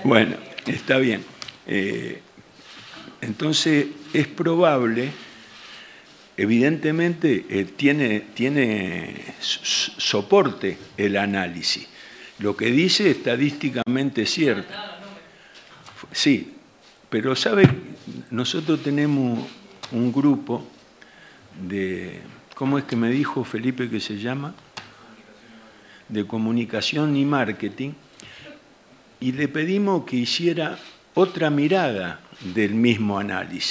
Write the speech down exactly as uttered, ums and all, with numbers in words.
Bueno, está bien. Eh, entonces, es probable, evidentemente, eh, tiene, tiene soporte el análisis. Lo que dice estadísticamente es cierto. Sí, pero ¿sabe? Nosotros tenemos un grupo de, ¿cómo es que me dijo Felipe que se llama? De comunicación y marketing, y le pedimos que hiciera otra mirada del mismo análisis.